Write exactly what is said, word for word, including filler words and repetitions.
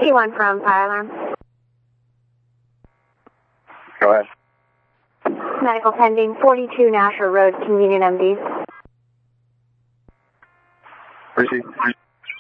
P one from Fire Alarm. Go ahead. Medical pending, forty-two Nashua Road, Convenient M D. Receive.